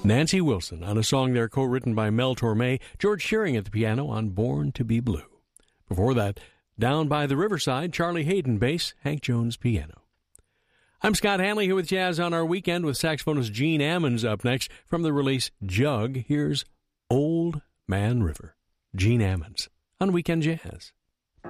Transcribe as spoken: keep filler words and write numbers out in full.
Nancy Wilson on a song there co-written by Mel Torme, George Shearing at the piano on Born to be Blue. Before that, Down by the Riverside, Charlie Hayden bass, Hank Jones piano. I'm Scott Hanley here with Jazz on Our Weekend with saxophonist Gene Ammons up next. From the release Jug, here's Old Man River. Gene Ammons on Weekend Jazz.